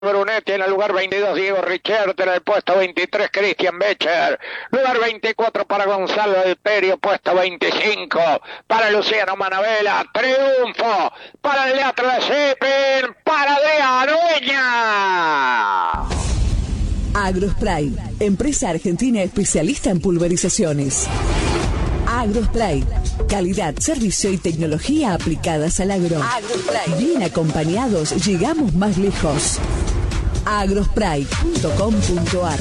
Brunetti en el lugar 22, Diego Richert en el puesto 23, Christian Becher, lugar 24 para Gonzalo del Perio, puesto 25 para Luciano Manabela, triunfo para el Teatro de Shipping, para Adriano Uña. Agrospray, empresa argentina especialista en pulverizaciones. Agrospray, calidad, servicio y tecnología aplicadas al agro. Agrospray. Bien acompañados, llegamos más lejos. Agrospray.com.ar.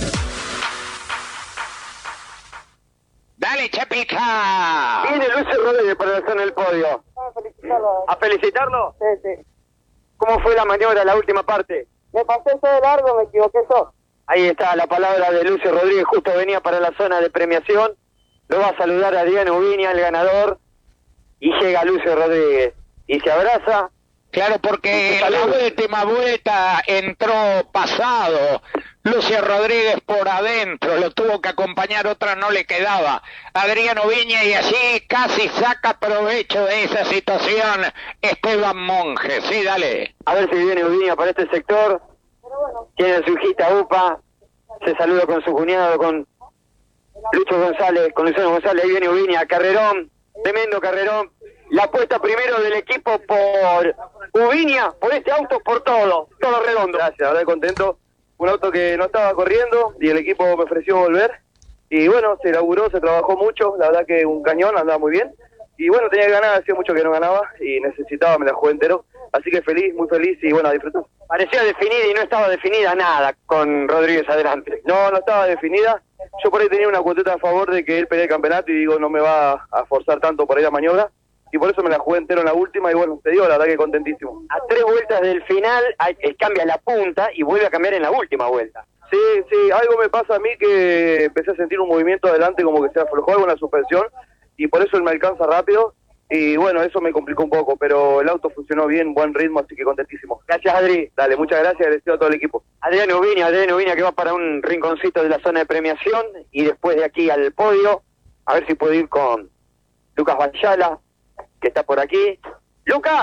Dale, Chapita. Viene Luis Rodríguez para estar en el podio. ¿A felicitarlo? Sí, sí. ¿Cómo fue la maniobra, la última parte? Me pasé todo de largo, me equivoqué yo. Ahí está la palabra de Lucio Rodríguez, justo venía para la zona de premiación. Lo va a saludar a Adriano Ubiña, el ganador, y llega Lucio Rodríguez. Y se abraza. Claro, porque en la última vuelta entró pasado. Lucio Rodríguez por adentro, lo tuvo que acompañar, otra no le quedaba. Adriano Viña, y así casi saca provecho de esa situación Esteban Monge. Sí, dale. A ver si viene Ubiña para este sector. Tiene a su hijita Upa. Se saluda con su cuñado, con Lucho González, con Luciano González. Ahí viene Ubiña, carrerón, tremendo carrerón. La apuesta primero del equipo por Ubiña, por este auto, por todo redondo. Gracias, la verdad contento. Un auto que no estaba corriendo y el equipo me ofreció volver. Y bueno, se laburó, se trabajó mucho, la verdad que un cañón, andaba muy bien. Y bueno, tenía que ganar, hacía mucho que no ganaba y necesitaba, me la jugué entero. Así que feliz, muy feliz y bueno, a disfrutar. Parecía definida y no estaba definida nada con Rodríguez adelante. No estaba definida. Yo por ahí tenía una cuoteta a favor de que él pelee el campeonato y digo, no me va a forzar tanto por ahí la maniobra. Y por eso me la jugué entero en la última y bueno, te digo, la verdad que contentísimo. A 3 vueltas del final cambia la punta y vuelve a cambiar en la última vuelta. Sí, algo me pasa a mí que empecé a sentir un movimiento adelante como que se aflojó algo en la suspensión y por eso él me alcanza rápido y bueno, eso me complicó un poco, pero el auto funcionó bien, buen ritmo, así que contentísimo. Gracias, Adri. Dale, muchas gracias, agradecido a todo el equipo. Adriano Ubiña que va para un rinconcito de la zona de premiación y después de aquí al podio, a ver si puedo ir con Lucas Bayala, que está por aquí. ¡Lucas!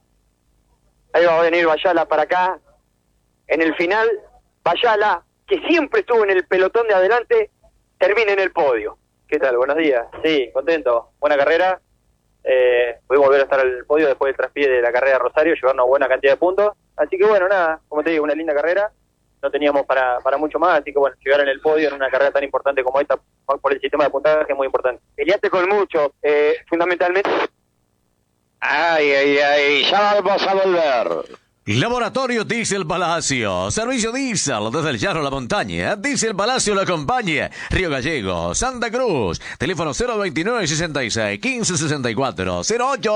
Ahí va a venir Bayala para acá. En el final, Bayala, que siempre estuvo en el pelotón de adelante, termina en el podio. ¿Qué tal? Buenos días. Sí, contento. Buena carrera. Voy a volver a estar al podio después del traspié de la carrera de Rosario, llevar una buena cantidad de puntos. Así que bueno, nada, como te digo, una linda carrera. No teníamos para mucho más, así que bueno, llegar en el podio en una carrera tan importante como esta, por el sistema de puntaje, es muy importante. Peleaste con mucho, fundamentalmente. Ay, ya vamos a volver. Laboratorio Diesel Palacio, servicio diésel desde el Llano a la Montaña, Diesel Palacio lo acompaña, Río Gallegos, Santa Cruz, teléfono 029 66 15 64 08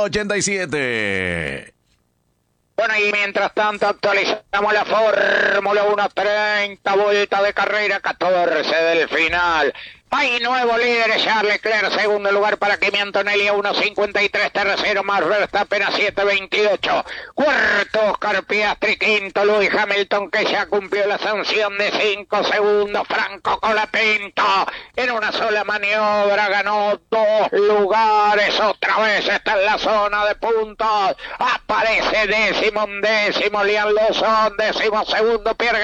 87. Bueno, y mientras tanto actualizamos la Fórmula 1, 30 vueltas de carrera, 14 del final. Hay nuevo líder, Charles Leclerc, segundo lugar para Kimi Antonelli a 1.53, tercero Max Verstappen a 7.28, cuarto Oscar Piastri, quinto Lewis Hamilton, que ya cumplió la sanción de 5 segundos, Franco Colapinto, en una sola maniobra ganó 2 lugares, otra vez está en la zona de puntos, aparece décimo, Liam Lawson, décimo segundo Pierre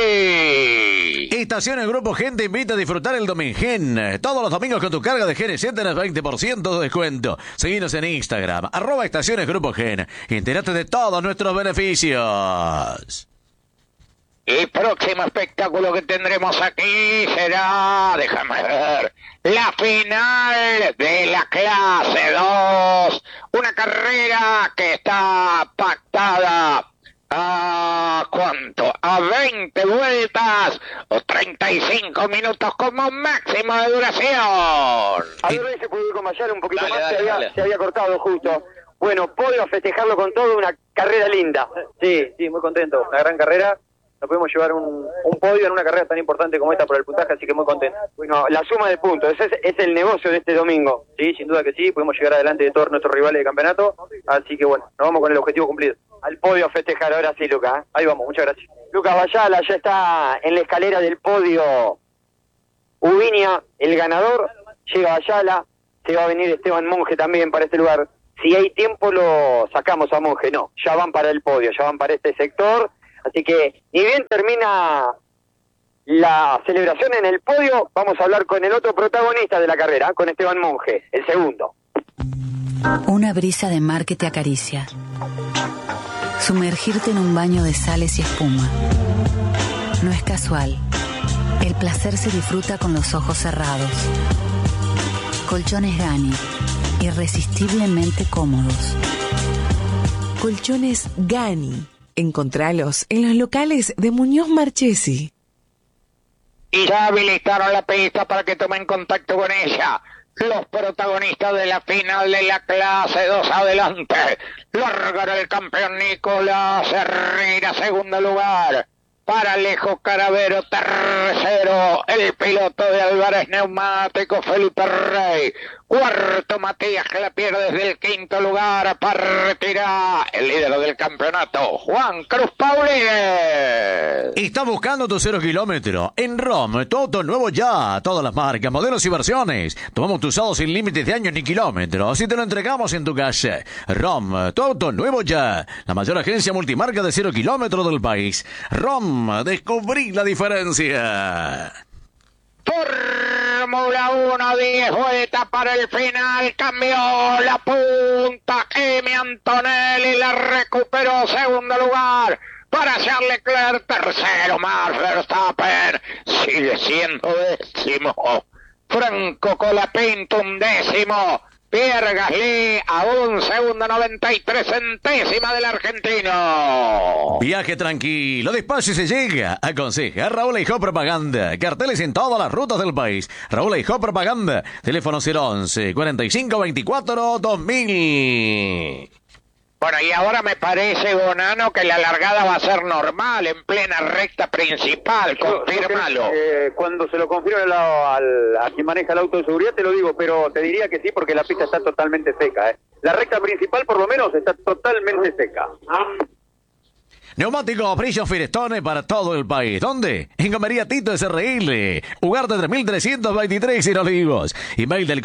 Gasly. Estaciones Grupo Gen te invita a disfrutar el Domingen. Todos los domingos con tu carga de GNC tenés 20% de descuento. Seguinos en Instagram, @Estaciones Grupo Gen. Entérate de todos nuestros beneficios. El próximo espectáculo que tendremos aquí será, déjame ver, la final de la clase 2. Una carrera que está pactada ¿a cuánto? A 20 vueltas o 35 minutos como máximo de duración. A ver, se puede ir con Bayala un poquito más, se había cortado justo. Bueno, puedo festejarlo con todo, una carrera linda. Sí, muy contento, una gran carrera. Nos podemos llevar un podio en una carrera tan importante como esta por el puntaje, así que muy contento. Bueno, la suma de puntos, ese es el negocio de este domingo. Sí, sin duda que sí, podemos llegar adelante de todos nuestros rivales de campeonato, así que bueno, nos vamos con el objetivo cumplido. Al podio a festejar, ahora sí, Lucas. Ahí vamos, muchas gracias. Lucas Bayala ya está en la escalera del podio. Ubiña, el ganador, llega Bayala, se va a venir Esteban Monge también para este lugar. Si hay tiempo lo sacamos a Monge, no, ya van para el podio, ya van para este sector. Así que, ni bien termina la celebración en el podio, vamos a hablar con el otro protagonista de la carrera, con Esteban Monge, el segundo. Una brisa de mar que te acaricia. Sumergirte en un baño de sales y espuma. No es casual. El placer se disfruta con los ojos cerrados. Colchones Gani, irresistiblemente cómodos. Colchones Gani. Encontralos en los locales de Muñoz Marchesi. Y ya habilitaron la pista para que tomen contacto con ella. Los protagonistas de la final de la clase 2 adelante. Largará el campeón Nicolás Herrera, segundo lugar. Para Alejo Caravero, tercero, el piloto de Álvarez Neumático, Felipe Rey. Cuarto, Matías, que la pierde desde el quinto lugar para retirar el líder del campeonato, Juan Cruz Paulines. Está buscando tu 0 kilómetro. En ROM, tu auto nuevo ya. Todas las marcas, modelos y versiones. Tomamos tu usado sin límites de años ni kilómetros y te lo entregamos en tu casa. ROM, tu auto nuevo ya. La mayor agencia multimarca de 0 kilómetros del país. ROM, descubrí la diferencia. Fórmula 1, 10 vueltas para el final, cambió la punta, Kimi Antonelli la recuperó, segundo lugar para Charles Leclerc, tercero Max Verstappen, sigue siendo décimo, Franco Colapinto undécimo, Pierre Gasly a 1 segundo 93 centésima del argentino. Viaje tranquilo, despacio se llega. Aconseja Raúl Eijó Propaganda. Carteles en todas las rutas del país. Raúl Eijó Propaganda. Teléfono 011 45 24 2000. Bueno, y ahora me parece, Bonano, que la largada va a ser normal, en plena recta principal, confírmalo. Cuando se lo confirme a quien maneja el auto de seguridad te lo digo, pero te diría que sí porque la pista está totalmente seca. La recta principal por lo menos está totalmente seca. Neumáticos Brillo Firestone para todo el país. ¿Dónde? En Comería Tito SRL. Ugarte 3323 Sin Olivos. Email del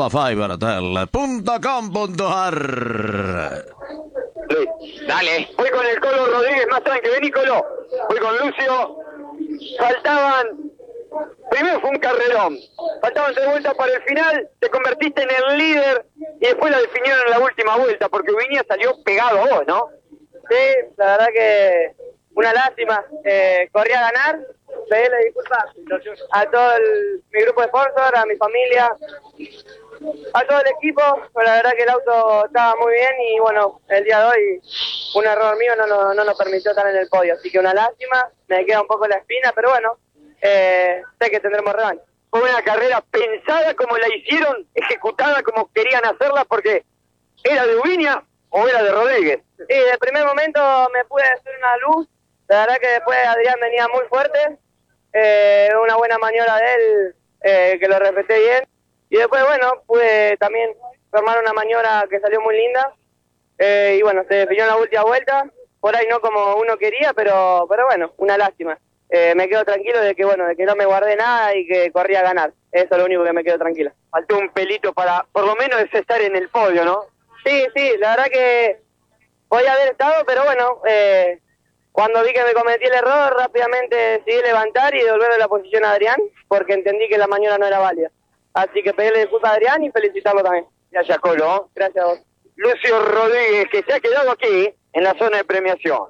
conti@fibertel.com.ar. Dale. Voy con el Colo Rodríguez, más tranqui, vení Colo. Voy con Lucio. Faltaban... Primero fue un carrerón. Faltaban 3 vueltas para el final. Te convertiste en el líder y después la definieron en la última vuelta porque Viña salió pegado a vos, ¿no? Sí, la verdad que una lástima. Corrí a ganar, pedirle disculpas a todo mi grupo de sponsors, a mi familia, a todo el equipo. Pero la verdad que el auto estaba muy bien y bueno, el día de hoy un error mío no nos permitió estar en el podio. Así que una lástima, me queda un poco la espina, pero bueno, sé que tendremos revancha. Fue una carrera pensada como la hicieron, ejecutada como querían hacerla porque era de Ubiña o era de Rodríguez. Sí, de primer momento me pude hacer una luz. La verdad que después Adrián venía muy fuerte. Una buena maniobra de él, que lo respeté bien. Y después, bueno, pude también formar una maniobra que salió muy linda. Y bueno, se definió en la última vuelta. Por ahí no como uno quería, pero bueno, una lástima. Me quedo tranquilo de que bueno, de que no me guardé nada y que corrí a ganar. Eso es lo único que me quedo tranquilo. Faltó un pelito para, por lo menos, estar en el podio, ¿no? Sí, la verdad que podía haber estado, pero bueno, cuando vi que me cometí el error, rápidamente decidí levantar y devolverle la posición a Adrián, porque entendí que la maniobra no era válida. Así que pedirle disculpas a Adrián y felicitarlo también. Gracias, Colo. Gracias a vos. Lucio Rodríguez, que se ha quedado aquí, en la zona de premiación.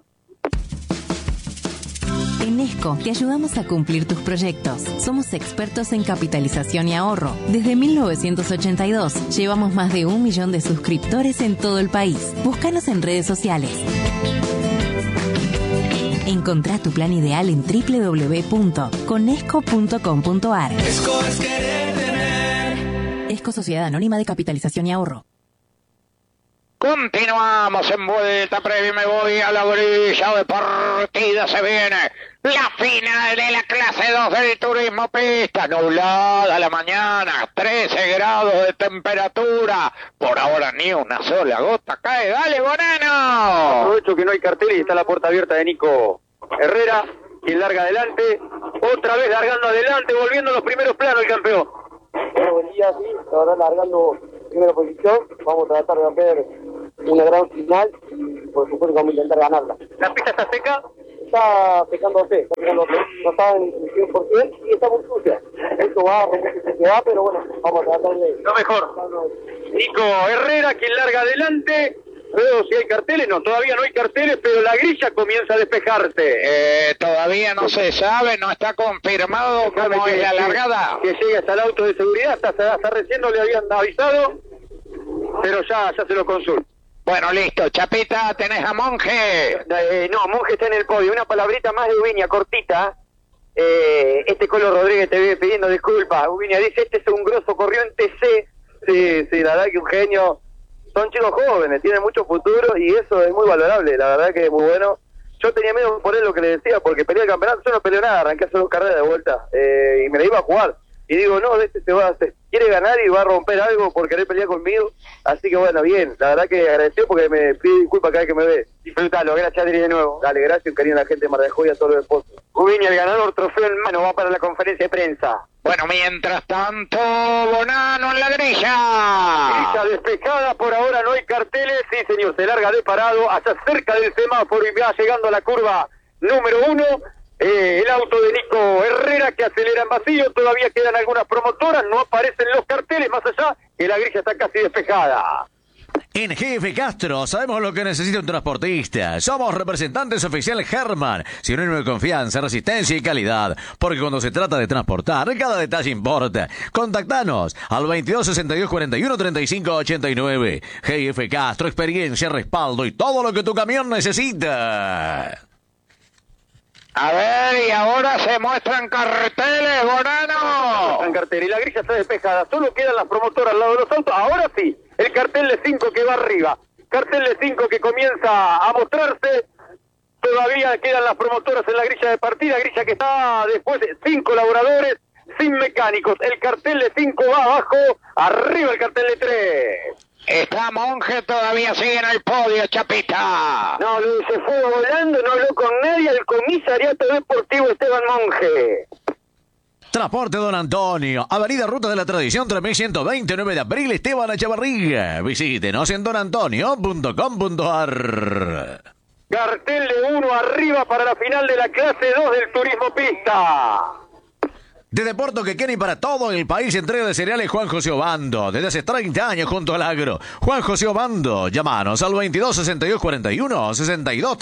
En Esco te ayudamos a cumplir tus proyectos. Somos expertos en capitalización y ahorro. Desde 1982 llevamos más de 1 millón de suscriptores en todo el país. Búscanos en redes sociales. Encontrá tu plan ideal en www.conesco.com.ar. Esco es querer tener. Esco Sociedad Anónima de Capitalización y Ahorro. Continuamos en vuelta previa, me voy a la grilla de partida, se viene la final de la clase 2 del turismo pista, nublada la mañana, 13 grados de temperatura, por ahora ni una sola gota cae, dale Bonano. Aprovecho que no hay cartel y está la puerta abierta de Nico Herrera, quien larga adelante, otra vez largando adelante, volviendo a los primeros planos el campeón. Buen día, sí, la verdad largando primera posición, vamos a tratar de hacer una gran final, por supuesto que vamos a intentar ganarla. ¿La pista está seca? está pecándose, no está en 100% y está muy sucia. Esto va, se va, pero bueno, vamos a tratar de... Lo mejor. Nico Herrera, quien larga adelante. Veo si hay carteles, no, todavía no hay carteles, pero la grilla comienza a despejarse. Todavía no se sabe, no está confirmado cómo es la largada. Que llegue hasta el auto de seguridad, hasta recién no le habían avisado, pero ya se lo consulto. Bueno, listo. Chapita, ¿tenés a Monje? No, Monje está en el podio. Una palabrita más de Ubiña, cortita. Colo Rodríguez te viene pidiendo disculpas. Ubiña dice, este es un grosso, corrió en TC. Sí, la verdad que un genio. Son chicos jóvenes, tienen mucho futuro y eso es muy valorable. La verdad que es muy bueno. Yo tenía miedo por él lo que le decía, porque peleé el campeonato. Yo no peleé nada, arranqué a hacer 2 carreras de vuelta. Y me la iba a jugar. Y digo, no, quiere ganar y va a romper algo por querer pelear conmigo. Así que bueno, bien, la verdad que agradecido porque me pide disculpas cada vez que me ve. Disfrutalo, gracias Adri de nuevo. Dale, gracias, un cariño a la gente de Mar del Joya, a todos los esposos. Ubiña, el ganador, trofeo en mano, va para la conferencia de prensa. Bueno, mientras tanto, Bonano en la grilla. Grilla despejada, por ahora no hay carteles. Sí, señor, se larga de parado hasta cerca del semáforo y va llegando a la curva número 1. El auto de Nico Herrera que acelera en vacío, todavía quedan algunas promotoras, no aparecen los carteles, más allá que la grilla está casi despejada. En GF Castro sabemos lo que necesita un transportista. Somos representantes oficiales Herman, sinónimo de confianza, resistencia y calidad. Porque cuando se trata de transportar, cada detalle importa. Contactanos al 22 62 41 35 89. GF Castro, experiencia, respaldo y todo lo que tu camión necesita. A ver, y ahora se muestran carteles, Bonano. En cartel y la grilla está despejada, solo quedan las promotoras al lado de los autos. Ahora sí, el cartel de 5 que va arriba, cartel de 5 que comienza a mostrarse. Todavía quedan las promotoras en la grilla de partida, grilla que está después de 5 colaboradores, sin mecánicos. El cartel de 5 va abajo, arriba el cartel de 3. Está Monje, todavía sigue en el podio, Chapita. No, se fue volando, no habló con nadie, el comisariato deportivo Esteban Monje. Transporte Don Antonio, Avenida Ruta de la Tradición 3120, 9 de abril, Esteban Echevarría. Visítenos en donantonio.com.ar. Cartel de 1 arriba para la final de la clase 2 del turismo pista. Desde Puerto Quequén y para todo el país, entrega de cereales Juan José Obando. Desde hace 30 años junto al agro. Juan José Obando, llámanos al 22 62 41 62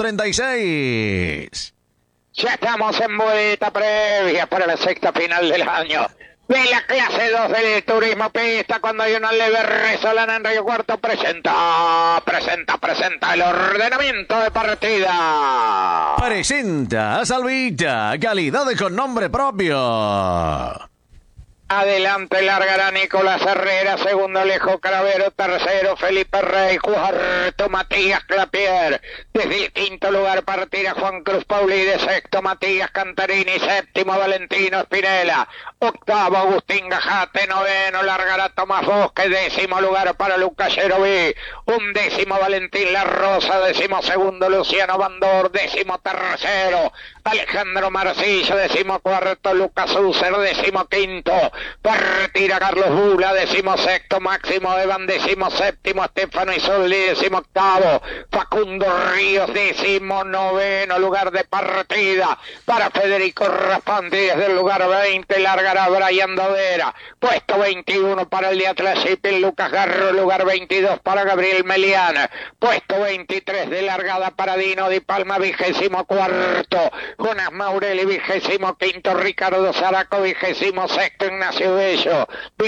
36. Ya estamos en vuelta previa para la sexta final del año. De la clase 2 del turismo pista, cuando hay una leve resolana en Río Cuarto, presenta el ordenamiento de partida. Presenta a Salvita, calidad con nombre propio. Adelante largará Nicolás Herrera, segundo Alejo Caravero, tercero Felipe Rey, cuarto Matías Clapier. Desde el quinto lugar partirá Juan Cruz Pauli, de sexto Matías Cantarini, séptimo Valentino Espinela, octavo Agustín Gajate, noveno largará Tomás Bosque, décimo lugar para Lucas Yeroví, undécimo Valentín La Rosa, décimo segundo Luciano Bandor, décimo tercero Alejandro Marcillo, décimo cuarto Lucas Ucer, décimo quinto partirá Carlos Bula, décimo sexto Máximo Evan, décimo séptimo Estefano Isoldi, décimo octavo Facundo Ríos, décimo noveno lugar de partida para Federico Rafanti. Desde el lugar 20 largará Brian Dovera, puesto 21 para el de Atlas Shipping Lucas Garro, lugar 22 para Gabriel Meliana, puesto 23 de largada para Dino Di Palma, 24º Jonas Maureli, 25º Ricardo Zaraco, 26º Ignacio Bello,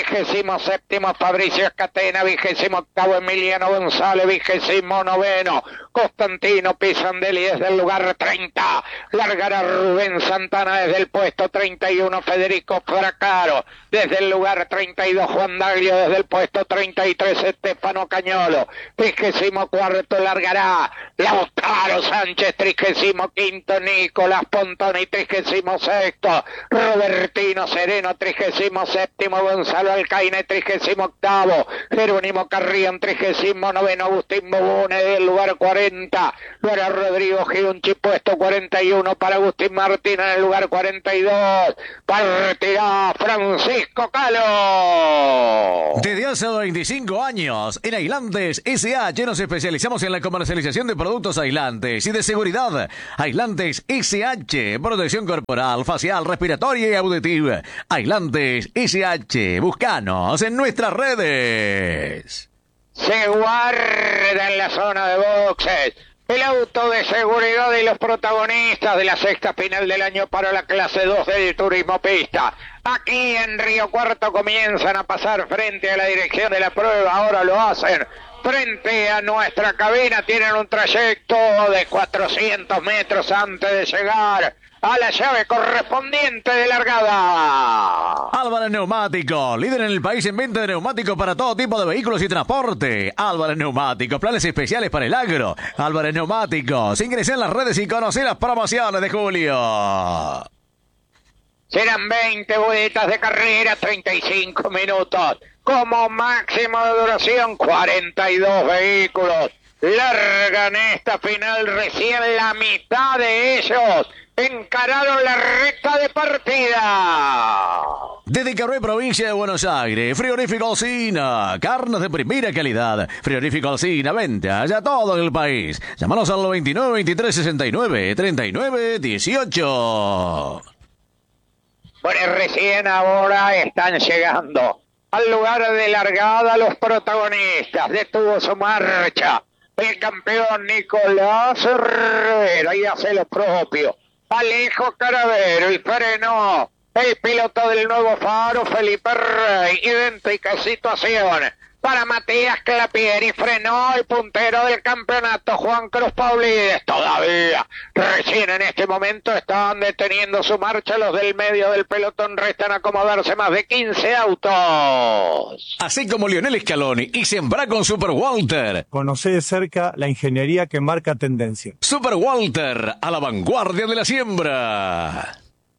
27º Fabricio Escatena, 28º Emiliano González, 29º Constantino Pisandelli. Desde el lugar 30 largará Rubén Santana, desde el puesto 31 Federico Fracaro, desde el lugar 32 Juan Daglio, desde el puesto 33 Estefano Cañolo, 34º largará Lautaro Sánchez, 35º Nicolás Nicolás Pontoni, 36º. Robertino Sereno, 37º. Gonzalo Alcaine, 38º. Jerónimo Carrión, 39º. Agustín Bobone del lugar 40. Luego Rodrigo Giunchi, puesto 41 para Agustín Martín en el lugar 42. Partirá Francisco Calo. Desde hace 25 años, en Aislantes SH nos especializamos en la comercialización de productos aislantes y de seguridad. Aislantes SH, protección corporal, facial, respiratoria y auditiva. Aislantes SH, búscanos en nuestras redes. Se guarda en la zona de boxes el auto de seguridad y los protagonistas de la sexta final del año para la clase 2 del turismo pista. Aquí en Río Cuarto comienzan a pasar frente a la dirección de la prueba, ahora lo hacen frente a nuestra cabina, tienen un trayecto de 400 metros antes de llegar a la llave correspondiente de largada. Álvarez Neumático, líder en el país en venta de neumáticos para todo tipo de vehículos y transporte. Álvarez Neumático, planes especiales para el agro. Álvarez Neumáticos, ingresa en las redes y conoce las promociones de julio. Serán 20 vueltas de carrera, 35 minutos. Como máximo de duración, 42 vehículos. Largan esta final, recién la mitad de ellos encararon la recta de partida. Desde Carué, provincia de Buenos Aires, Frigorífico Alsina, carnes de primera calidad. Frigorífico Alsina, venta ya todo el país. Llámanos al 29 23 69 39 18. Bueno, recién ahora están llegando al lugar de largada los protagonistas. Detuvo su marcha el campeón Nicolás Herrera y hace lo propio Alejo Caravero y frenó el piloto del nuevo Faro, Felipe Rey. Idéntica situación para Matías Clapieri, frenó el puntero del campeonato, Juan Cruz Paulides. Todavía, recién en este momento, están deteniendo su marcha los del medio del pelotón, restan acomodarse más de 15 autos. Así como Lionel Scaloni y sembra con Super Walter. Conocé de cerca la ingeniería que marca tendencia. Super Walter, a la vanguardia de la siembra.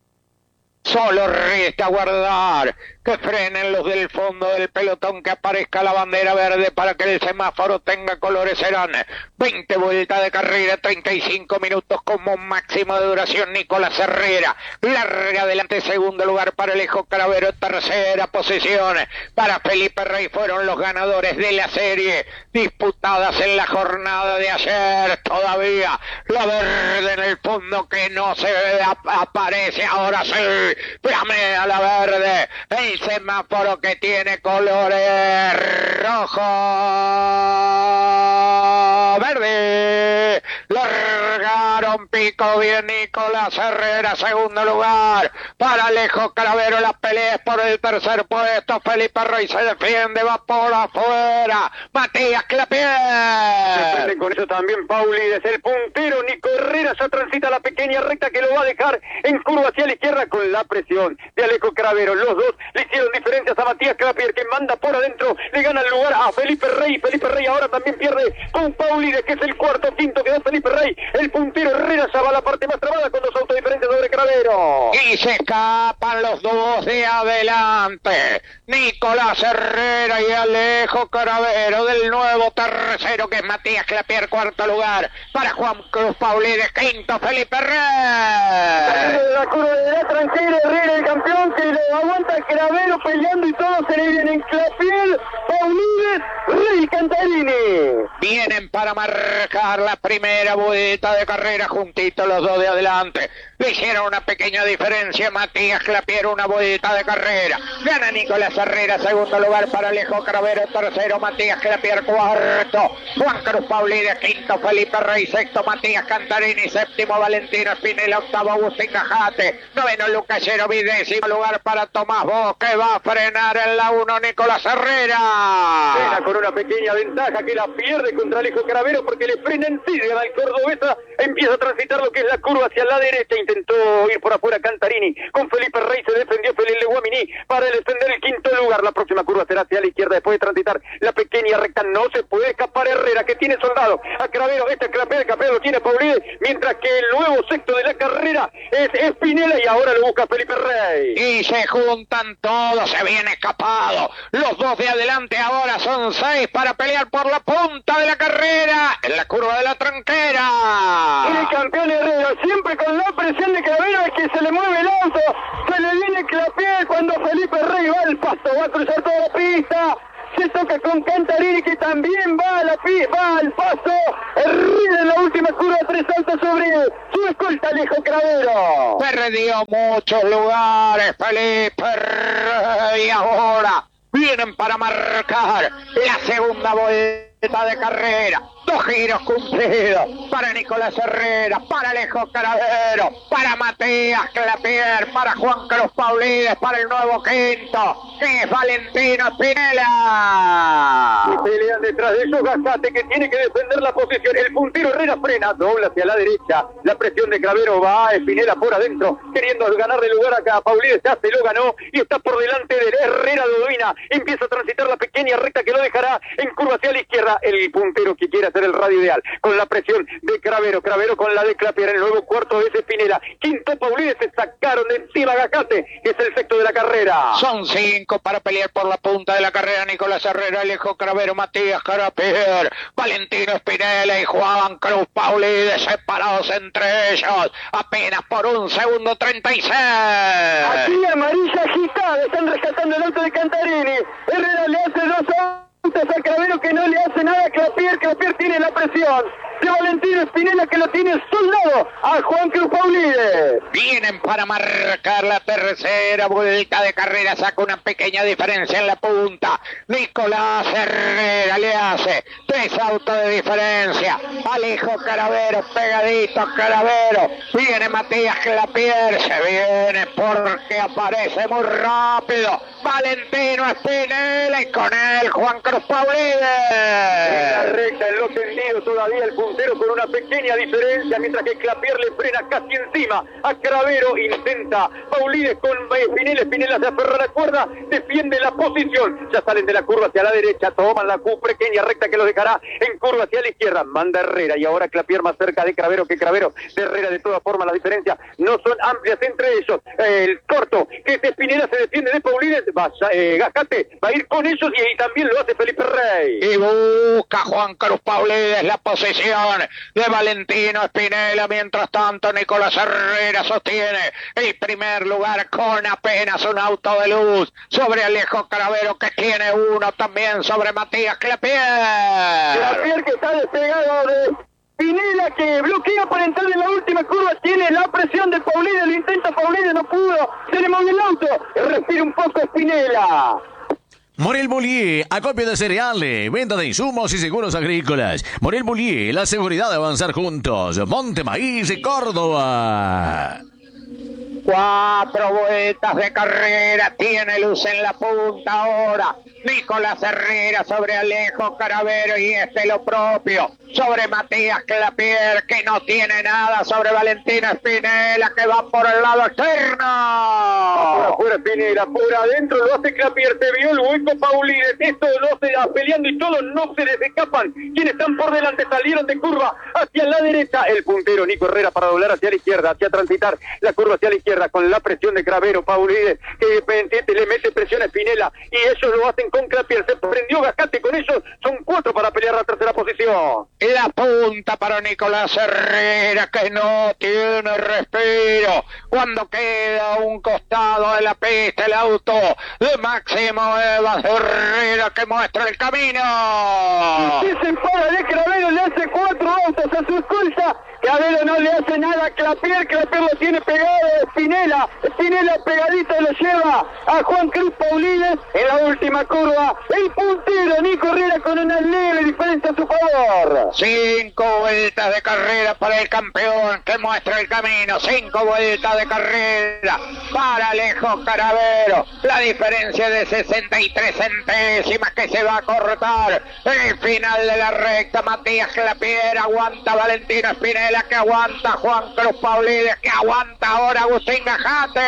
Solo resta guardar que frenen los del fondo del pelotón, que aparezca la bandera verde para que el semáforo tenga colores. Serán 20 vueltas de carrera, 35 minutos como máximo de duración. Nicolás Herrera larga adelante, segundo lugar para Alejo Caravero, tercera posición para Felipe Rey. Fueron los ganadores de la serie disputadas en la jornada de ayer. Todavía la verde en el fondo que no se aparece, ahora sí, flamea la verde, el semáforo que tiene colores rojo, verde. Largaron pico bien Nicolás Herrera, segundo lugar para Alejo Caravero. La pelea es por el tercer puesto. Felipe Rey se defiende, va por afuera. Matías Clapier. Con eso también Pauli, desde el puntero Nico Herrera ya transita la pequeña recta que lo va a dejar en curva hacia la izquierda con la presión de Alejo Caravero. Los dos le hicieron diferencias a Matías Clapier, que manda por adentro, le gana el lugar a Felipe Rey. Felipe Rey ahora también pierde con Paulides, que es el cuarto, quinto queda Felipe Rey. El puntero Herrera ya va a la parte más trabada con dos autos diferentes sobre Caravero. Y se escapan los dos de adelante. Nicolás Herrera y Alejo Caravero del nuevo tercero, que es Matías Clapier, cuarto lugar para Juan Cruz Paulides, quinto Felipe Rey. La curva de la tranquila, Herrera el campeón, que lo aguanta Caravero peleando y todo se le vienen Clapier, Paulides, Rey, Cantarini. Vienen para marcar la primera vuelta de carrera juntitos los dos de adelante. Le hicieron una pequeña diferencia. Matías Clapier, una vuelta de carrera. Gana Nicolás Herrera, segundo lugar para Alejo Caravero, tercero Matías Clapier, cuarto Juan Cruz Paulides, quinto Felipe Rey, sexto Matías Cantarini, séptimo Valentino Espinel, octavo Agustín Cajate, noveno Lucachero, décimo lugar para Tomás Bosch, que va a frenar en la 1 Nicolás Herrera. Frena con una pequeña pequeña ventaja que la pierde contra Alejo Cravero porque le frena en sí al cordobesa, empieza a transitar lo que es la curva hacia la derecha, intentó ir por afuera Cantarini, con Felipe Rey se defendió Felipe Leguamini para defender el quinto lugar, la próxima curva será hacia la izquierda después de transitar la pequeña recta, no se puede escapar Herrera que tiene soldado a Cravero, Cravero lo tiene Paulides, mientras que el nuevo sexto de la carrera es Espinela y ahora lo busca Felipe Rey. Y se juntan todos, se viene escapado. Los dos de adelante ahora son 6 para pelear por la punta de la carrera en la curva de la tranquera. Y el campeón Herrera, siempre con la presión de Cravero, es que se le mueve el auto, se le viene Clapier cuando Felipe Rey va al pasto, va a cruzar toda la pista. Se toca con Cantarini que también va al paso. Herrera en la última curva, 3 saltos sobre su escolta Alejo Cravero. Perdió muchos lugares Felipe Rey y ahora vienen para marcar la segunda vuelta de carrera. 2 giros cumplidos para Nicolás Herrera, para Alejo Cravero, para Matías Clapier, para Juan Cruz Paulides, para el nuevo quinto, que es Valentino Espinela. Y pelean detrás de ellos Gasate, que tiene que defender la posición. El puntero Herrera frena, dobla hacia la derecha. La presión de Cravero va a Espinela por adentro, queriendo ganarle lugar acá a Paulides. Ya se lo ganó y está por delante de Herrera de Odovina. Empieza a transitar la pequeña recta que lo dejará en curva hacia la izquierda. El puntero que quiere hacer el radio ideal, con la presión de Cravero con la de Clapier, en el nuevo cuarto es Espinela, quinto Paulides, se sacaron de encima Gasate, que es el sexto de la carrera. Son 5 para pelear por la punta de la carrera: Nicolás Herrera, Alejo Cravero, Matías Clapier, Valentino Espinela y Juan Cruz Paulides, separados entre ellos apenas por 1 segundo 36. Aquí amarilla agitada, están rescatando el auto de Cantarini. Herrera le hace 2 a Cravero que no le hace nada a Clapier tiene la presión de Valentino Espinela que lo tiene soldado a Juan Cruz Paulides. Vienen para marcar la tercera vuelta de carrera, saca una pequeña diferencia en la punta. Nicolás Herrera le hace 3 autos de diferencia. Alejo Cravero, pegadito Cravero. Viene Matías Clapier, se viene porque aparece muy rápido Valentino Espinela y con él Juan Cruz Paulides. En la recta, en lo tendido todavía el puntero con una pequeña diferencia, mientras que Clapier le frena casi encima a Cravero. Intenta Paulides con Espinela se aferra a la cuerda, defiende la posición, ya salen de la curva hacia la derecha, toman la pequeña recta que los dejará en curva hacia la izquierda, manda Herrera y ahora Clapier más cerca de Cravero que Cravero. De Herrera de todas formas las diferencias no son amplias entre ellos. El corto que es Espinela se defiende de Paulides, Gasate va a ir con ellos y también lo hace Felipe Rey. Y busca Juan Cruz Paulides la posición de Valentino Espinela. Mientras tanto, Nicolás Herrera sostiene el primer lugar con apenas un auto de luz sobre Alejo Cravero, que tiene uno también sobre Matías Clapier. Clapier que está despegado de Espinela, que bloquea para entrar en la última curva, tiene la presión de Paulides, lo intenta Paulides, no pudo, se le movió el auto, respira un poco Espinela. Morel Bollier, acopio de cereales, venta de insumos y seguros agrícolas. Morel Bollier, la seguridad de avanzar juntos. Monte Maíz y Córdoba. 4 vueltas de carrera, tiene luz en la punta ahora. Nicolás Herrera sobre Alejo Cravero y lo propio sobre Matías Clapier, que no tiene nada sobre Valentino Espinela, que va por el lado externo. Por afuera Espinela, por adentro lo hace Clapier, se vio el hueco Paulides, esto no se va peleando y todos no se les escapan. Quienes están por delante salieron de curva hacia la derecha, el puntero Nico Herrera para doblar hacia la izquierda, hacia transitar la curva hacia la izquierda con la presión de Cravero, Paulides que le mete presión a Espinela y ellos lo hacen con Clapier, se prendió Gascate con ellos, son 4 para pelear la tercera posición. La punta para Nicolás Herrera, que no tiene respiro cuando queda a un costado de la pista el auto de Máximo Evans Herrera, que muestra el camino. Y se para de Cravero, le hace 4 autos a su escolta, Cravero no le hace nada a Clapier lo tiene pegado Spinella pegadito lo lleva a Juan Cruz Paulines en la última curva. El puntero Nico Herrera con una leve diferencia a su favor. 5 vueltas de carrera para el campeón que muestra el camino. 5 vueltas de carrera para Alejo Cravero. La diferencia de 63 centésimas que se va a cortar en el final de la recta. Matías Clapier aguanta Valentino Spinella, que aguanta Juan Cruz Paulines, que aguanta ahora Agustín Gajate.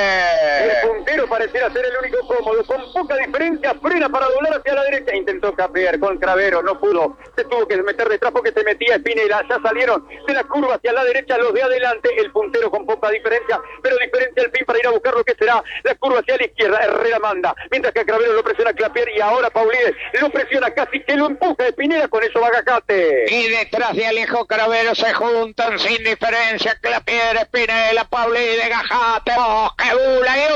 El puntero pareciera ser el único cómodo, con poca diferencia, frena para doblar hacia la derecha, intentó Clapier con Cravero, no pudo, se tuvo que meter detrás porque se metía Spinella, ya salieron de la curva hacia la derecha los de adelante, el puntero con poca diferencia, pero diferencia al fin para ir a buscar lo que será la curva hacia la izquierda. Herrera manda, mientras que Cravero lo presiona Clapier y ahora Paulines lo presiona, casi que lo empuja Spinella, con eso va Gajate. Y detrás de Alejo Cravero se juntan sin diferencia Clapier, Spinella, Paulines, Gajate, Bosque, Bula y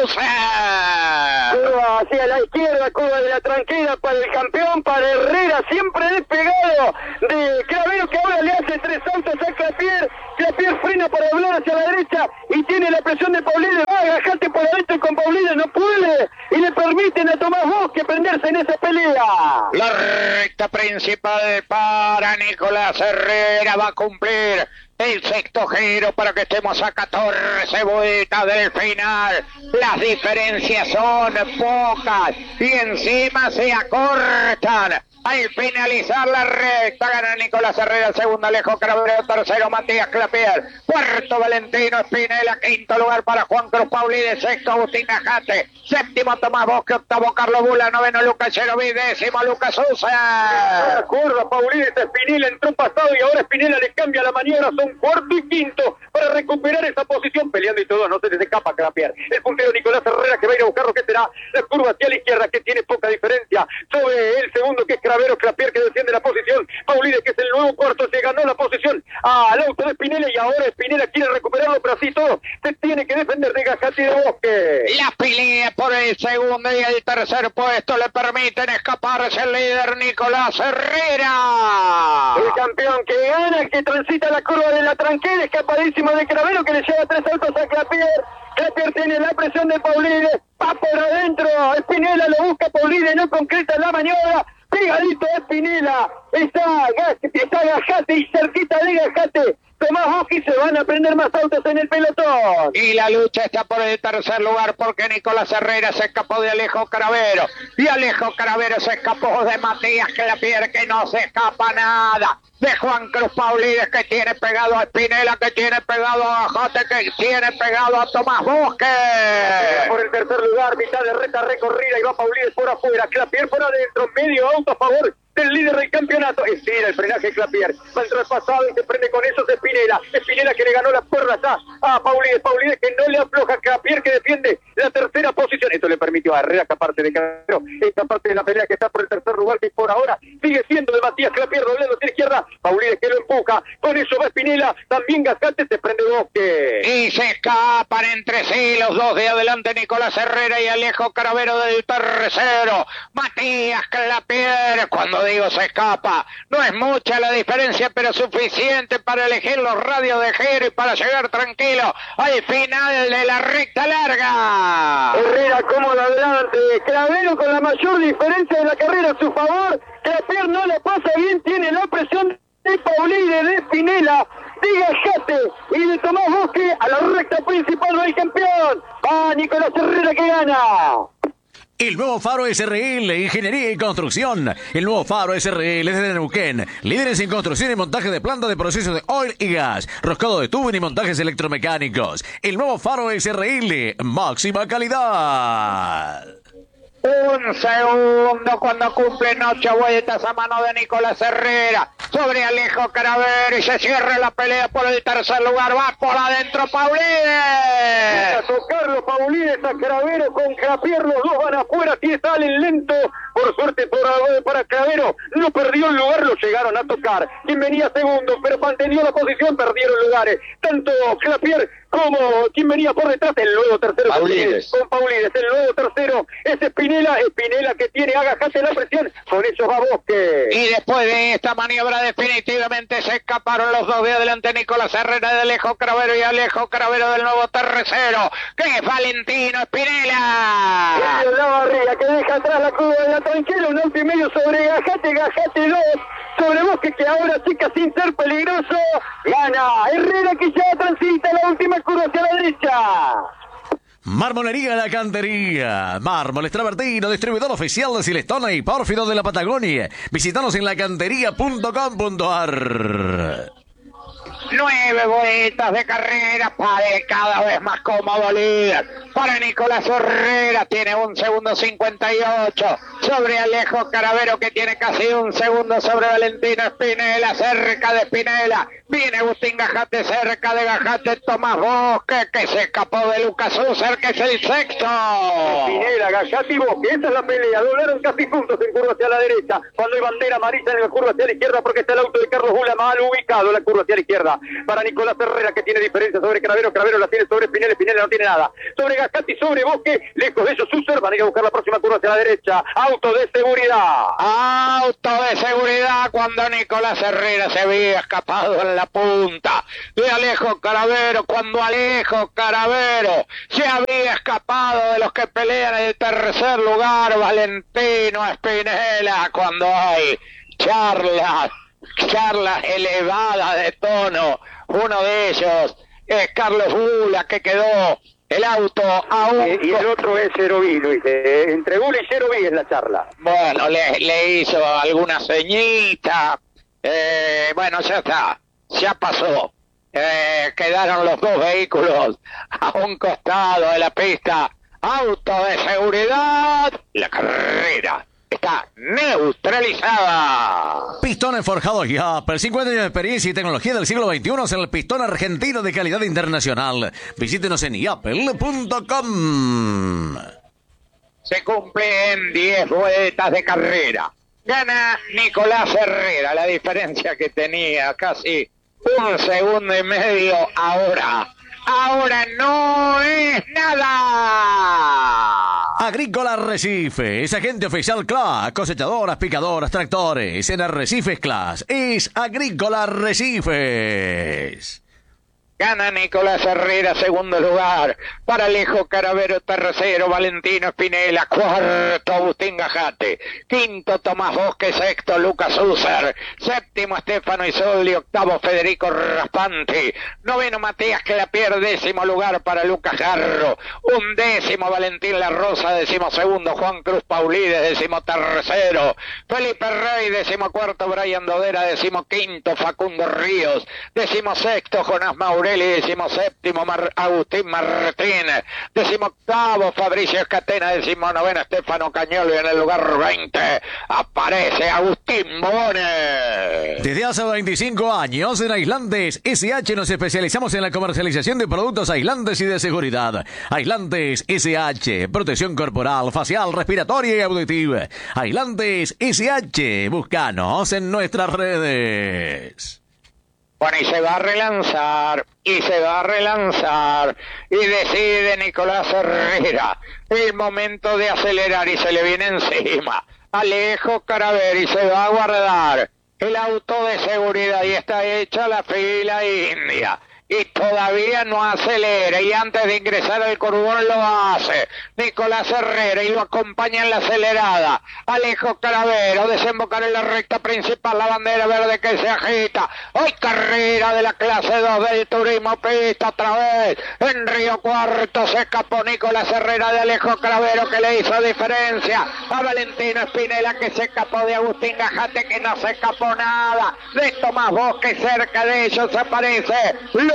Usa. Curva hacia la izquierda, curva de la tranquila para el campeón, para Herrera, siempre despegado de Cravero, que ahora le hace 3 saltos a Clapier. Clapier frena para doblar hacia la derecha y tiene la presión de Paulines. Va Gajate por adentro y con Paulines no puede y le permiten a Tomás Bosque prenderse en esa pelea. La recta principal para Nicolás Herrera va a cumplir el sexto giro para que estemos a 14 vueltas del final. Las diferencias son pocas y encima se acortan. Al finalizar la recta gana Nicolás Herrera, segundo Alejo Cravero, tercero Matías Clapier, cuarto Valentino Spinella, quinto lugar para Juan Cruz Paulines, sexto Agustín Gajate, séptimo Tomás Bosque, octavo Carlos Bula, noveno Lucas Cheroví, décimo Lucas Usa. La curva Paulines, Spinella entró pasado y ahora Spinella le cambia la maniobra, son cuarto y quinto para recuperar esa posición, peleando y todo, no se les escapa Clapier. El puntero Nicolás Herrera que va a ir a buscar lo que será la curva hacia la izquierda, que tiene poca diferencia sobre el segundo, que es Cravero. Clapier que defiende la posición, Paulines que es el nuevo cuarto, se ganó la posición al auto de Spinella y ahora Spinella quiere recuperarlo, pero así todo se tiene que defender de Gajate y de Bosque. La pelea por el segundo y el tercer puesto le permiten escaparse el líder Nicolás Herrera. El campeón que gana, que transita la curva de la tranquila, escapadísimo de Cravero, que le lleva 3 autos a Clapier. Clapier tiene la presión de Paulines, va por adentro, Spinella lo busca, Paulines no concreta la maniobra, pegadito de Spinella, está Gajate y cerquita de Gajate, Tomás Bosque, se van a prender más autos en el pelotón. Y la lucha está por el tercer lugar porque Nicolás Herrera se escapó de Alejo Cravero y Alejo Cravero se escapó de Matías Clapier, que no se escapa nada. De Juan Cruz Paulines, que tiene pegado a Spinella, que tiene pegado a Gajate, que tiene pegado a Tomás Bosque. Por el tercer lugar, mitad de recta recorrida y va Paulines por afuera, Clapier por adentro, medio auto a favor del líder del campeonato. Estira el frenaje Clapier, va a entrar pasado y se prende con eso de Spinella que le ganó la cuerda a Paulines que no le afloja, Clapier que defiende la tercera posición. Esto le permitió a Herrera escaparse de Cravero, esta parte de la pelea que está por el tercer lugar, que por ahora sigue siendo de Matías Clapier, doblando hacia la izquierda, Paulines que lo empuja, con eso va Spinella, también Gajate, se prende Bosque. Y se escapan entre sí los dos de adelante, Nicolás Herrera y Alejo Cravero del tercero. Matías Clapier, cuando digo se escapa, no es mucha la diferencia, pero suficiente para elegir los radios de giro y para llegar tranquilo al final de la recta larga. Herrera cómodo adelante, Cravero con la mayor diferencia de la carrera a su favor, Clapier no la pasa bien, tiene la presión de Paulines, de Spinella, de Gajate y de Tomás Bosque a la recta principal del campeón. Va Nicolás Herrera que gana. El nuevo Faro SRL, Ingeniería y Construcción. El nuevo Faro SRL es de Neuquén. Líderes en construcción y montaje de planta de procesos de oil y gas, roscado de tubo y montajes electromecánicos. El nuevo Faro SRL, máxima calidad. Un segundo cuando cumple 8 vueltas a mano de Nicolás Herrera sobre Alejo Cravero y se cierra la pelea por el tercer lugar. Va por adentro Paulines. A tocarlo Paulines a Cravero con Clapier, los dos van afuera, aquí salen lento por suerte para Clavero, no perdió el lugar, lo llegaron a tocar. Quien venía segundo, pero mantenió la posición, perdieron lugares. Tanto Clapier como quien venía por detrás, el nuevo tercero con Paulides, el nuevo tercero es Espinela que tiene Agajate la presión, con eso va Bosque. Y después de esta maniobra definitivamente se escaparon los dos de adelante, Nicolás Herrera de Alejo Cravero y Alejo Cravero del nuevo tercero, que es Valentino Espinela. La barrera que deja atrás la curva de la tranquera, un auto y medio sobre Gajate 2, sobre Bosque que ahora chica sin ser peligroso, gana Herrera que ya transita la última curva hacia la derecha. Marmolería La Cantería. Mármoles Travertino, distribuidor oficial de Silestona y Pórfido de la Patagonia. Visítanos en lacantería.com.ar. 9 vueltas de carrera para el cada vez más cómodo líder. Para Nicolás Herrera tiene 1 segundo 58 sobre Alejo Cravero, que tiene casi 1 segundo sobre Valentino Espinela. Cerca de Espinela viene Agustín Gajate, cerca de Gajate Tomás Bosque, que se escapó de Lucas User, que es el sexto. Espinela, Gajate y Bosque, esa es la pelea. Doblaron casi juntos en curva hacia la derecha, cuando hay bandera amarilla en la curva hacia la izquierda, porque está el auto de Carlos Bula mal ubicado en la curva hacia la izquierda. Para Nicolás Herrera, que tiene diferencia sobre Cravero, Cravero la tiene sobre Espinela, Espinela no tiene nada. Sobre Gajate y sobre Bosque, lejos de ellos User, van a ir a buscar la próxima curva hacia la derecha. Auto de seguridad. Auto de seguridad cuando Nicolás Herrera se había escapado en la punta de Alejo Cravero, cuando Alejo Cravero se había escapado de los que pelean en el tercer lugar, Valentino Espinela, cuando hay charlas elevadas de tono. Uno de ellos es Carlos Bula, que quedó el auto a un... Y el otro es Yeroví, Luis. Entre Bula y Yeroví es la charla. Bueno, le hizo alguna ceñita. Bueno, ya está. Ya pasó. Quedaron los dos vehículos a un costado de la pista. Auto de seguridad. La carrera está neutralizada. Pistones forjados Yapel, 50 años de experiencia y tecnología del siglo XXI en el pistón argentino de calidad internacional. Visítenos en yapel.com. Se cumplen 10 vueltas de carrera. Gana Nicolás Herrera, la diferencia que tenía, casi 1 segundo y medio ahora. Ahora no es nada. Agrícola Arrecife, es agente oficial CLAS, cosechadoras, picadoras, tractores. En Arrecifes CLAS, es Agrícola Arrecifes. Gana Nicolás Herrera, segundo lugar. Para Alejo Cravero, tercero Valentino Espinela, cuarto Agustín Gajate, quinto Tomás Bosque, sexto Lucas User, séptimo Estefano Isoldi, octavo Federico Raspanti, noveno Matías Clapier, décimo lugar para Lucas Garro, 11º Valentín La Rosa, 12º Juan Cruz Paulides, 13º Felipe Rey, 14º Brian Dodera, 15º Facundo Ríos, 16º Jonás Maurelli, 17º Agustín Martín, 18º Fabricio Escatena, 19º Estefano Cañolo, y en el lugar 20 aparece Agustín Bones. Desde hace 25 años en Aislantes SH nos especializamos en la comercialización de productos aislantes y de seguridad. Aislantes SH, protección corporal, facial, respiratoria y auditiva. Aislantes SH, búscanos en nuestras redes. Bueno, y se va a relanzar, y decide Nicolás Herrera, el momento de acelerar, y se le viene encima Alejo Cravero, y se va a guardar el auto de seguridad, y está hecha la fila india. Y todavía no acelera, y antes de ingresar al curvón lo hace Nicolás Herrera, y lo acompaña en la acelerada Alejo Cravero. Desembocar en la recta principal, la bandera verde que se agita. Hoy carrera de la clase 2 del turismo pista, otra vez en Río Cuarto. Se escapó Nicolás Herrera de Alejo Cravero, que le hizo diferencia a Valentino Espinela, que se escapó de Agustín Gajate, que no se escapó nada de Tomás Bosque. Cerca de ellos aparece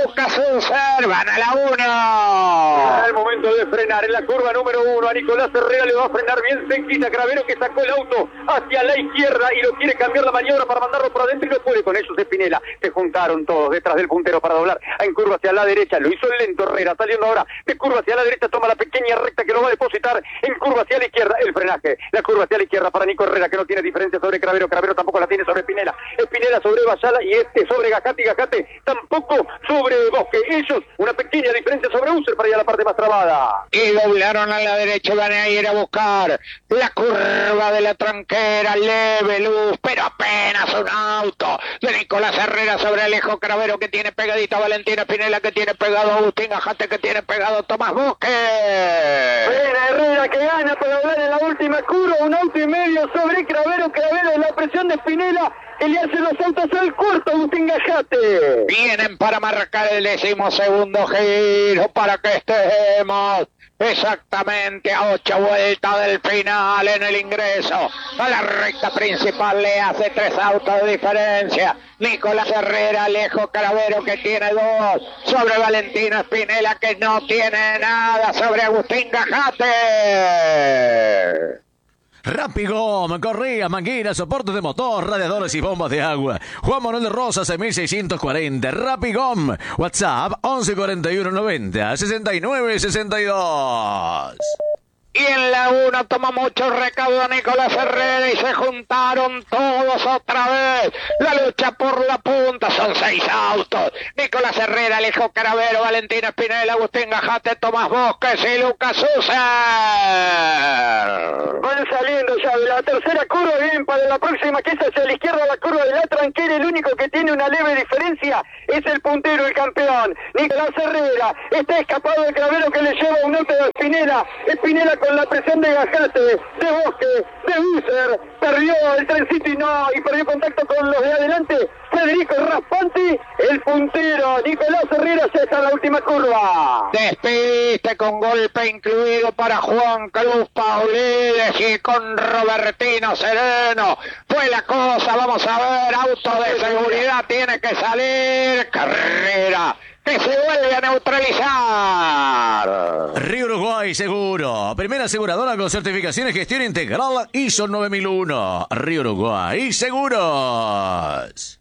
Lucas Unser van a la 1. El momento de frenar en la curva número 1. A Nicolás Herrera le va a frenar bien cerquita. Cravero que sacó el auto hacia la izquierda y lo quiere cambiar la maniobra para mandarlo por adentro y no puede con ellos Espinela. Se juntaron todos detrás del puntero para doblar en curva hacia la derecha. Lo hizo lento Herrera, saliendo ahora de curva hacia la derecha, toma la pequeña recta que lo va a depositar en curva hacia la izquierda. El frenaje, la curva hacia la izquierda para Nico Herrera, que no tiene diferencia sobre Cravero. Cravero tampoco la tiene sobre Espinela. Espinela sobre Bayala y sobre Gajate. Y Gajate tampoco sobre Bosque. Ellos una pequeña diferencia sobre Unser para ir a la parte más trabada. Y doblaron a la derecha, van a ir a buscar la curva de la tranquera, leve luz, pero apenas un auto de Nicolás Herrera sobre Alejo Cravero, que tiene pegadito a Valentina Espinela, que tiene pegado a Agustín Gajate, que tiene pegado a Tomás Bosque. Buena Herrera que gana para doblar en la última curva, un auto y medio sobre Cravero. Cravero en la presión de Espinela, que le hace los autos al corto Agustín Gajate. Vienen para marcar el 12º giro para que estemos exactamente a 8 vueltas del final en el ingreso a la recta principal. Le hace 3 autos de diferencia Nicolás Herrera, Alejo Cravero, que tiene 2 sobre Valentina Espinela, que no tiene nada sobre Agustín Gajate. Rapigom, correas, mangueras, soportes de motor, radiadores y bombas de agua. Juan Manuel de Rosas, 6640. Rapigom, WhatsApp 11 41 90 69 62. Y en la 1 toma mucho recaudo a Nicolás Herrera y se juntaron todos otra vez. La lucha por la punta, son 6 autos. Nicolás Herrera, Alejo Cravero, Valentina Espinela, Agustín Gajate, Tomás Bosques y Lucas Unser. Van saliendo ya de la tercera curva, bien para la próxima, que es hacia la izquierda, la curva de la tranquera. El único que tiene una leve diferencia es el puntero, el campeón, Nicolás Herrera. Está escapado de Cravero, que le lleva un auto de Espinela. Espinela con la presión de Gajate, de Bosque, de Unser, perdió el trencito y perdió contacto con los de adelante. Federico Raspanti, el puntero, Nicolás Herrera, ya está en la última curva. Despiste con golpe incluido para Juan Cruz Paulides y con Robertino Sereno. Fue la cosa, vamos a ver, auto de seguridad tiene que salir. Carrera que se vuelve a neutralizar. Río Uruguay Seguro, primera aseguradora con certificación y gestión integral ISO 9001. Río Uruguay Seguros.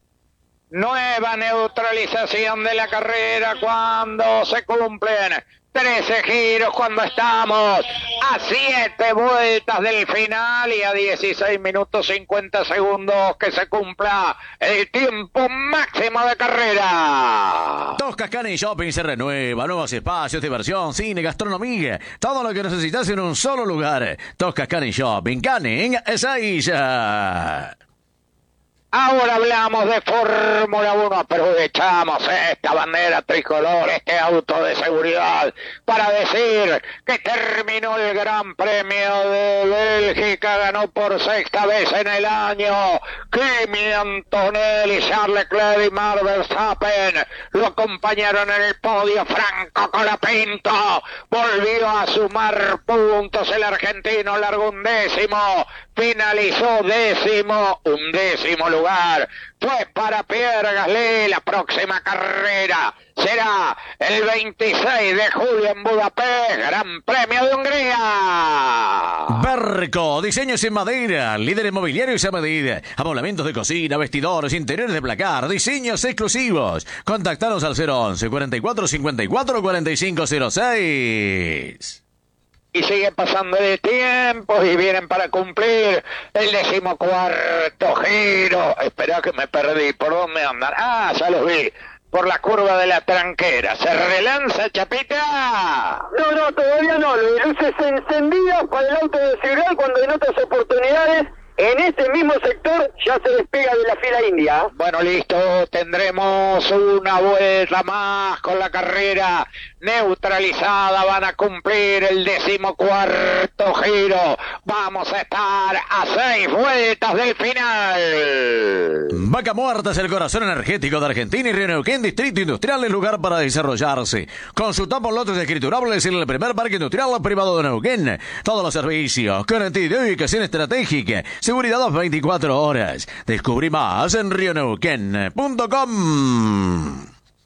Nueva neutralización de la carrera cuando se cumplen 13 giros, cuando estamos a 7 vueltas del final y a 16 minutos 50 segundos que se cumpla el tiempo máximo de carrera. Tosca Canning Shopping se renueva, nuevos espacios, diversión, cine, gastronomía, todo lo que necesitas en un solo lugar. Tosca Canning Shopping, Canning Ezeiza. Ahora hablamos de Fórmula 1, aprovechamos esta bandera tricolor, este auto de seguridad, para decir que terminó el Gran Premio de Bélgica, ganó por 6ª vez en el año Kimi Antonelli, Charles Leclerc y Max Verstappen lo acompañaron en el podio. Franco Colapinto volvió a sumar puntos, el argentino largó 11º, finalizó 10º, 11º lugar fue para Pierre Gasly. La próxima carrera será el 26 de julio en Budapest, Gran Premio de Hungría. Berco, diseños en madera, líder inmobiliario a medida, amoblamientos de cocina, vestidores, interiores de placar, diseños exclusivos. Contactanos al 011 44 54 4506. Y sigue pasando el tiempo y vienen para cumplir el 14º giro. Espera que me perdí. ¿Por dónde andan? Ah, ya los vi. Por la curva de la tranquera. ¿Se relanza, Chapita? No, todavía no. Luces encendidas para el auto de seguridad cuando en otras oportunidades en este mismo sector ya se despega de la fila india. Bueno, listo, tendremos una vuelta más con la carrera neutralizada. Van a cumplir el 14º giro. Vamos a estar a 6 vueltas del final. Vaca Muerta es el corazón energético de Argentina y Río Neuquén, distrito industrial, es lugar para desarrollarse. Consultamos lotes escriturables en el primer parque industrial privado de Neuquén. Todos los servicios, garantía de ubicación estratégica, seguridad 24 horas. Descubrí más en rioneuquén.com.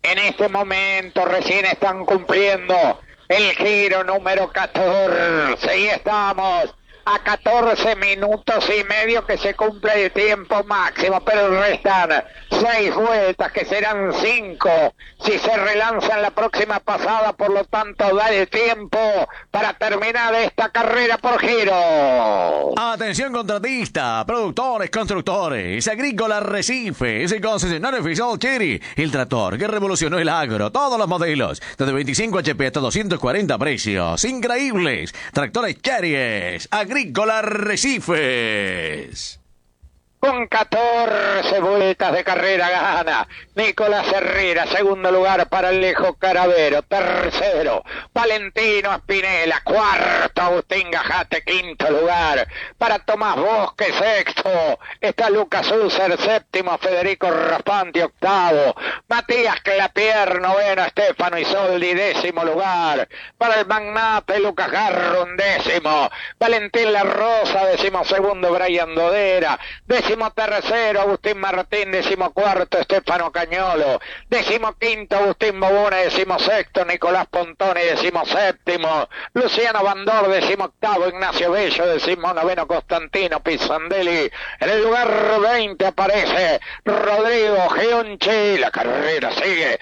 En este momento recién están cumpliendo el giro número 14 y estamos a 14 minutos y medio que se cumple el tiempo máximo, pero restan 6 vueltas que serán 5 si se relanzan la próxima pasada, por lo tanto da el tiempo para terminar esta carrera por giro. Atención contratista, productores, constructores, Agrícola Arrecife, ese concesionario oficial Cherry, el tractor que revolucionó el agro, todos los modelos, desde 25 HP hasta 240 precios, increíbles, tractores Cherry, Agrícola Arrecifes. Con 14 vueltas de carrera gana Nicolás Herrera, segundo lugar para Alejo Caravero, tercero Valentino Espinela, cuarto Agustín Gajate, quinto lugar para Tomás Bosque, sexto está Lucas User, séptimo Federico Raspanti, octavo Matías Clapier, noveno Estefano Isoldi, décimo lugar para el magnate Lucas Garro, décimo Valentín La Rosa, décimo segundo Brian Dodera, décimo tercero Agustín Martín, décimo cuarto Estefano Cañolo, décimo quinto Agustín Bobona, décimo sexto Nicolás Pontoni, décimo séptimo Luciano Bandor, décimo octavo Ignacio Bello, décimo noveno Constantino Pisandelli. En el lugar 20 aparece Rodrigo Gionchi. La carrera sigue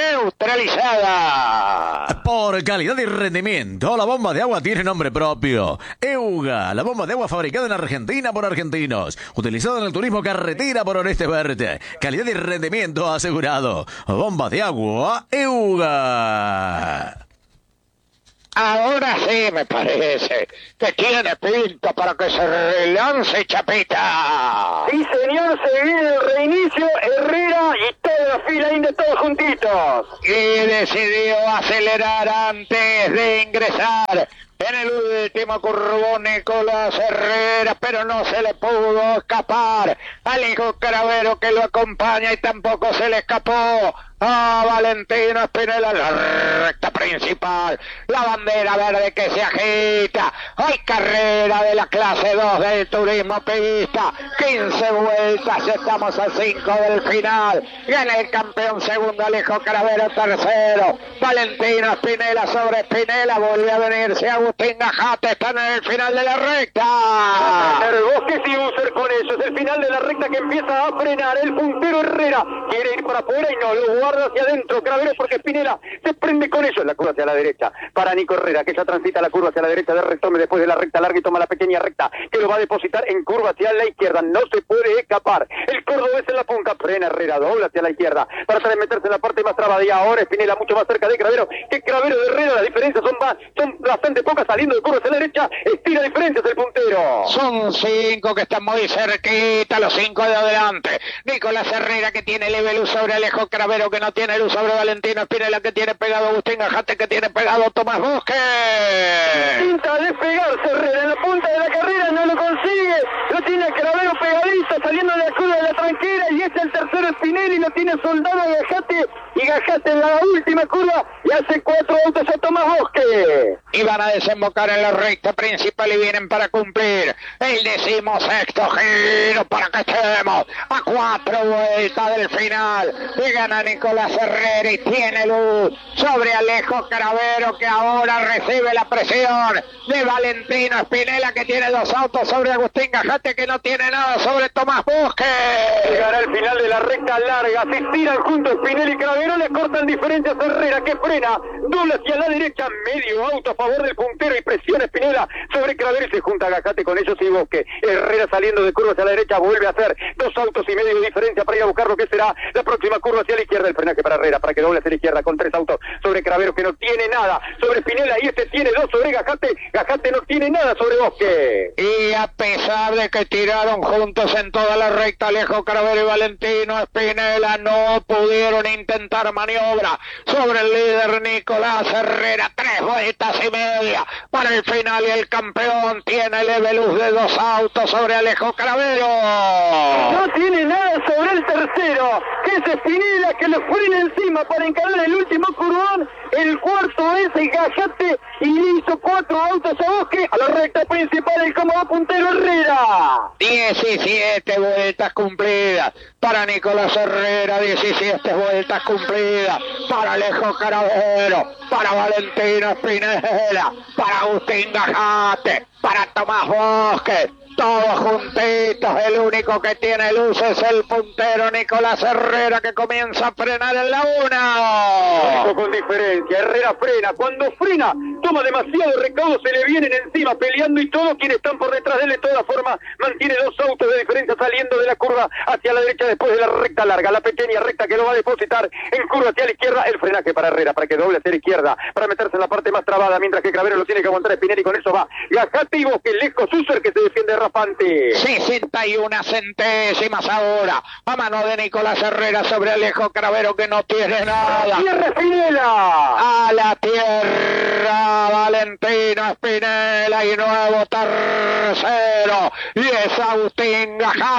neutralizada. Por calidad y rendimiento, la bomba de agua tiene nombre propio. EUGA, la bomba de agua fabricada en Argentina por argentinos, utilizada en el turismo carretera por Oreste Verde. Calidad y rendimiento asegurado. Bomba de agua EUGA. Ahora sí me parece que tiene pinta para que se relance Chapita. Sí, señor, se viene el reinicio, Herrera y toda la fila de todos juntitos. Y decidió acelerar antes de ingresar en el último curvo Nicolás Herrera, pero no se le pudo escapar al hijo Caravero que lo acompaña y tampoco se le escapó a Valentino Espinela en la recta principal. La bandera verde que se agita. Hay carrera de la clase 2 del turismo pista. 15 vueltas, estamos a 5 del final. Gana el campeón segundo Alejo Caravero, tercero Valentino Espinela sobre Espinela. Vuelve a venirse Agustín Gajate, están en el final de la recta. El Bosque sí usa con eso, es el final de la recta que empieza a frenar. El puntero Herrera quiere ir para afuera y no lo guarda hacia adentro. Caravero porque Espinela se prende con eso en la curva hacia la derecha. Para Nico Herrera, que ya transita la curva hacia la derecha de retome después de la recta larga y toma la pequeña recta que lo va a depositar en curva hacia la izquierda. No se puede escapar. El cordobés en la punta, frena Herrera, dobla hacia la izquierda para tratar de meterse en la parte más trabada y ahora Espinela mucho más cerca de Caravero que Caravero de Herrera. Las diferencias son bastante pocas, saliendo de curva hacia la derecha, estira diferencias el puntero. Son 5 que están muy cerquita, los 5 de adelante. Nicolás Herrera que tiene leve luz sobre Alejo Caravero, que no tiene luz sobre Valentino Espinela, que tiene pegado Agustín Gajate, que tiene pegado Tomás Bosque. Intenta despegarse Herrera en la punta de la carrera, no lo consigue. Lo tiene Caravero pegadito, saliendo de la curva de la tranquera, y es el tercero Spinelli, lo tiene soldado a Gajate, y Gajate en la última curva y hace 4 autos a Tomás Bosque. Y van a desembocar en la recta principal y vienen para cumplir el 16º giro para que estemos a 4 vueltas del final. Y gana Nicolás Herrera y tiene luz sobre Alejo Caravero, que ahora recibe la presión de Valentino Espinela, que tiene 2 autos sobre Agustín Gajate, que no tiene nada sobre Tomás Bosque. Llegará al final de la recta larga, se tiran juntos Espinela y Caravero, le cortan diferencias a Herrera, que frena, dobla hacia la derecha, medio auto a favor del puntero y presiona Espinela sobre Caravero y se junta Gajate con ellos y Bosque. Herrera saliendo de curva hacia la derecha vuelve a hacer 2 autos y medio de diferencia para ir a buscar lo que será la próxima curva hacia la izquierda. El frenaje para Herrera para que doble hacia la izquierda con 3 autos sobre Caravero, que no tiene nada sobre Espinela, y este tiene 2 sobre Gajate. Gajate no tiene nada sobre Bosque. Y a pesar de que tiraron juntos en toda la recta, Alejo Caravero y Valentino Espinela no pudieron intentar maniobra sobre el líder Nicolás Herrera, 3 vueltas y media para el final y el campeón tiene leve luz de 2 autos sobre Alejo Cravero. No tiene nada sobre el tercero, que es Espinela, que lo frena encima para encarar el último curvón. El cuarto es el Gallate y le hizo 4 autos a Bosque a la recta principal el cómodo puntero Herrera. 17 vueltas cumplidas para Nicolás Herrera, 17 vueltas cumplidas para Alejo Cravero, para Valentino Espinela, para Agustín Gajate, para Tomás Bosque. Todos juntitos, el único que tiene luz es el puntero Nicolás Herrera, que comienza a frenar en la 1. Con diferencia, Herrera frena, cuando frena, toma demasiado recaudo, se le vienen encima peleando y todos quienes están por detrás de él de todas formas, mantiene 2 autos de diferencia saliendo de la curva hacia la derecha después de la recta larga, la pequeña recta que lo va a depositar en curva hacia la izquierda, el frenaje para Herrera, para que doble hacia la izquierda, para meterse en la parte más trabada, mientras que Cravero lo tiene que aguantar Espinel y con eso va Gajate y Bosque, lejos User que se defiende rampante. 61 centésimas ahora a mano de Nicolás Herrera sobre Alejo Cravero, que no tiene nada. Tierra Espinela. A la tierra Valentino Espinela y nuevo tercero y es Agustín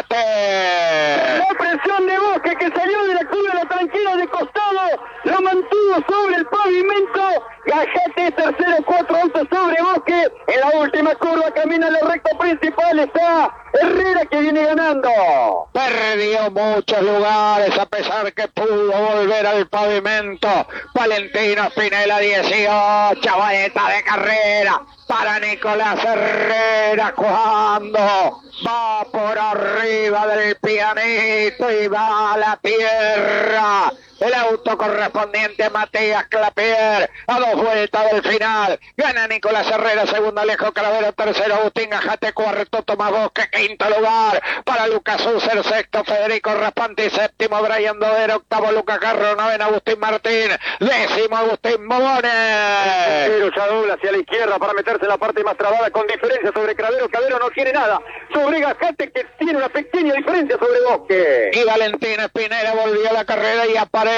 Gajate. La presión de Bosque que salió de la curva de la tranquila de costado, lo mantuvo sobre el pavimento. Gajate tercero, 4 autos sobre Bosque. En la última curva camina la recta principal, está Herrera que viene ganando. Perdió muchos lugares a pesar que pudo volver al pavimento. Valentino Espinela, 18 vueltas de carrera para Nicolás Herrera, cuando va por arriba del pianito y va a la tierra. El auto correspondiente a Matías Clapier, a 2 vueltas del final. Gana Nicolás Herrera, segundo Alejo Cravero, tercero Agustín Gajate, cuarto Tomás Bosque, quinto lugar para Lucas User, sexto Federico Raspante y séptimo Brian Dodero, octavo Lucas Carro, noveno Agustín Martín, décimo Agustín Mogones. Pero ya dobla hacia la izquierda para meterse en la parte más trabada con diferencia sobre Cravero. Cravero no tiene nada sobre Gajate, que tiene una pequeña diferencia sobre Bosque. Y Valentino Espinela volvió a la carrera y aparece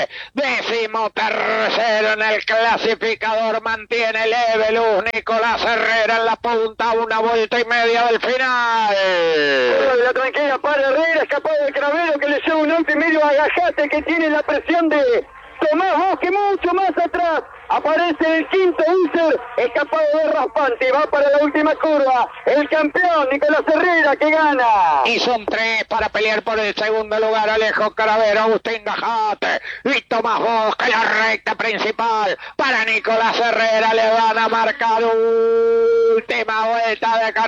décimo tercero en el clasificador, mantiene leve luz Nicolás Herrera en la punta, 1 vuelta y media del final. De la tranquila para Herrera, escapado de Cravero que le lleva 1 auto y medio a Gajate, que tiene la presión de Tomás Bosque mucho más atrás. Aparece el quinto User, escapado de Raspante, va para la última curva, el campeón Nicolás Herrera que gana. Y son 3 para pelear por el segundo lugar, Alejo Cravero, Agustín Gajate y Tomás Bosque, la recta principal para Nicolás Herrera, le van a marcar última vuelta de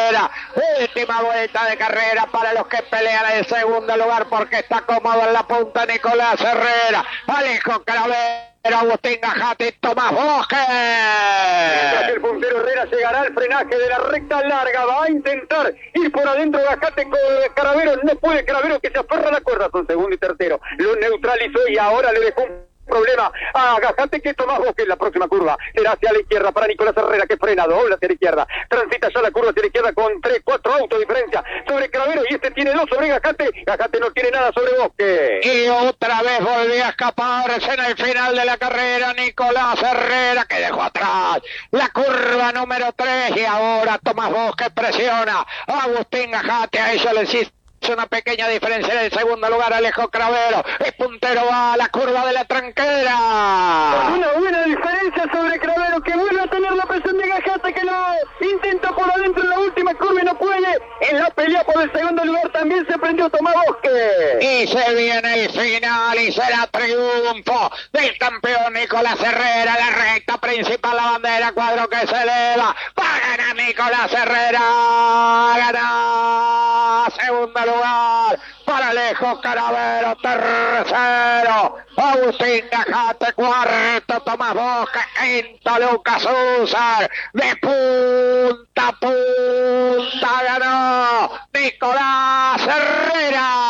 carrera para los que pelean el segundo lugar, porque está cómodo en la punta Nicolás Herrera, Alejo Cravero, Agustín Gajate y Tomás Bosque. Mientras que el puntero Herrera llegará al frenaje de la recta larga, va a intentar ir por adentro Gajate con Cravero, no puede Cravero, que se aferra a la cuerda, son segundo y tercero, lo neutralizó y ahora le dejó un problema a Gajate, que Tomás Bosque en la próxima curva será hacia la izquierda para Nicolás Herrera, que frena, dobla hacia la izquierda, transita ya la curva hacia la izquierda con 3-4 autos de diferencia sobre Cravero, y este tiene 2 sobre Gajate no tiene nada sobre Bosque. Y otra vez volvió a escaparse en el final de la carrera Nicolás Herrera, que dejó atrás la curva número 3, y ahora Tomás Bosque presiona a Agustín Gajate, a ellos les hizo una pequeña diferencia en el segundo lugar Alejo Cravero, el puntero va a la curva de la tranquera. Con una buena diferencia sobre Cravero, que vuelve a tener la presión de Gajate, que lo intenta por adentro en la última curva y no puede. En la pelea por el segundo lugar también se prendió Tomás Bosque. Y se viene el final y será triunfo del campeón Nicolás Herrera, la recta principal, la bandera cuadro que se eleva, va a ganar Nicolás Herrera, gana segundo lugar para Alejo Cravero, tercero Agustín Gajate, cuarto Tomás Bosque, quinto Lucas User, de punta a punta ganó Nicolás Herrera.